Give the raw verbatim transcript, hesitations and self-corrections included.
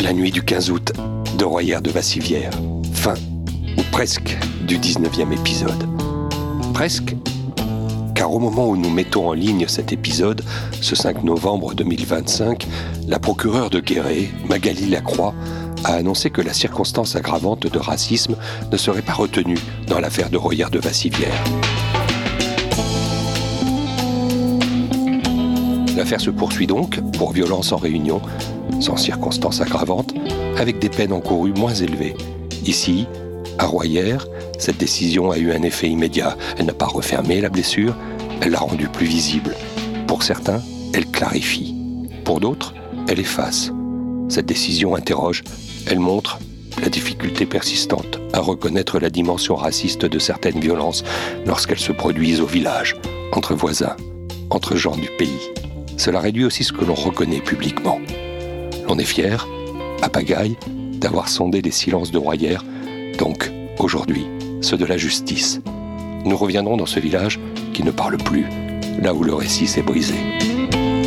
la nuit du quinze août de Royère de Vassivière. Fin, ou presque, du dix-neuvième épisode. Presque, car au moment où nous mettons en ligne cet épisode, ce cinq novembre deux mille vingt-cinq, la procureure de Guéret, Magali Lacroix, a annoncé que la circonstance aggravante de racisme ne serait pas retenue dans l'affaire de Royère de Vassivière. L'affaire se poursuit donc pour violence en réunion, sans circonstance aggravante, avec des peines encourues moins élevées. Ici, à Royère, cette décision a eu un effet immédiat. Elle n'a pas refermé la blessure, elle l'a rendue plus visible. Pour certains, elle clarifie. Pour d'autres, elle efface. Cette décision interroge, elle montre la difficulté persistante à reconnaître la dimension raciste de certaines violences lorsqu'elles se produisent au village, entre voisins, entre gens du pays. Cela réduit aussi ce que l'on reconnaît publiquement. On est fier, à pagaille, d'avoir sondé les silences de Royère, donc, aujourd'hui, ceux de la justice. Nous reviendrons dans ce village qui ne parle plus, là où le récit s'est brisé.